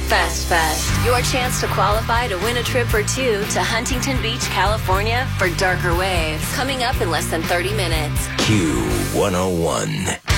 Fest Fest, your chance to qualify to win a trip or two to Huntington Beach, California for Darker Waves. Coming up in less than 30 minutes. Q101.